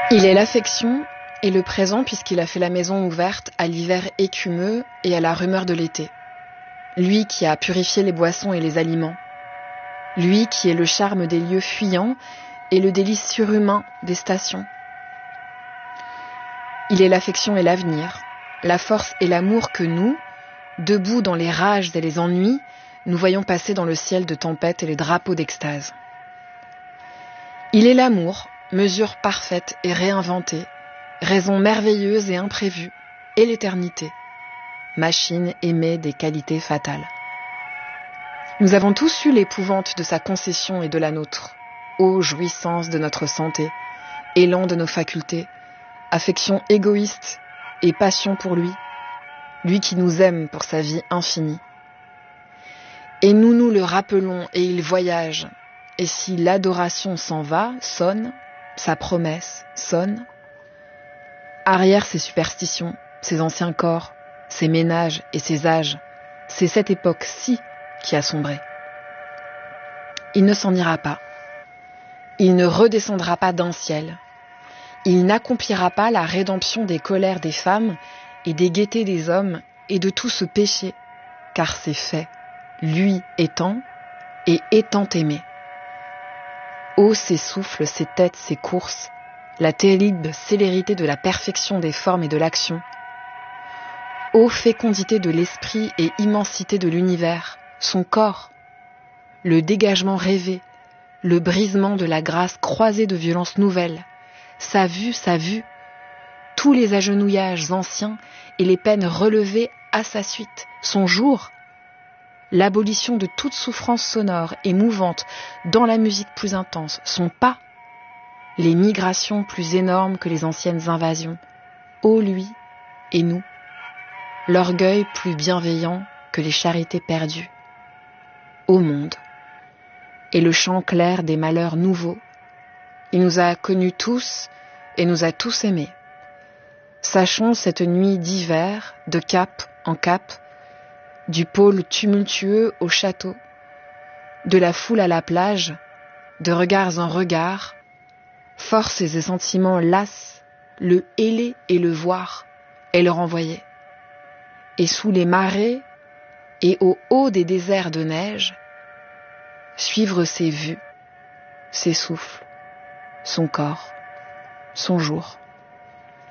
Il est l'affection et le présent puisqu'il a fait la maison ouverte à l'hiver écumeux et à la rumeur de l'été. Lui qui a purifié les boissons et les aliments. Lui qui est le charme des lieux fuyants et le délice surhumain des stations. Il est l'affection et l'avenir, la force et l'amour que nous, debout dans les rages et les ennuis, nous voyons passer dans le ciel de tempête et les drapeaux d'extase. Il est l'amour, mesure parfaite et réinventée, raison merveilleuse et imprévue, et l'éternité, machine aimée des qualités fatales. Nous avons tous eu l'épouvante de sa concession et de la nôtre, ô jouissance de notre santé, élan de nos facultés, affection égoïste et passion pour lui, lui qui nous aime pour sa vie infinie. Et nous nous le rappelons et il voyage, et si l'adoration s'en va, sonne, sa promesse sonne, arrière ses superstitions, ses anciens corps, ses ménages et ses âges, c'est cette époque-ci qui a sombré. Il ne s'en ira pas, il ne redescendra pas d'un ciel, il n'accomplira pas la rédemption des colères des femmes et des gaietés des hommes et de tout ce péché, car c'est fait, lui étant et étant aimé. Ô ces souffles, ces têtes, ces courses, la terrible célérité de la perfection des formes et de l'action. Ô fécondité de l'esprit et immensité de l'univers, son corps, le dégagement rêvé, le brisement de la grâce croisée de violences nouvelles, sa vue, tous les agenouillages anciens et les peines relevées à sa suite, son jour, l'abolition de toute souffrance sonore et mouvante dans la musique plus intense, son pas, les migrations plus énormes que les anciennes invasions, ô lui et nous, l'orgueil plus bienveillant que les charités perdues, ô monde, et le chant clair des malheurs nouveaux, il nous a connus tous et nous a tous aimés. Sachons cette nuit d'hiver, de cap en cap, du pôle tumultueux au château, de la foule à la plage, de regards en regards, forces et sentiments lasses, le héler et le voir, et le renvoyer. Et sous les marées, et au haut des déserts de neige, suivre ses vues, ses souffles, son corps, son jour.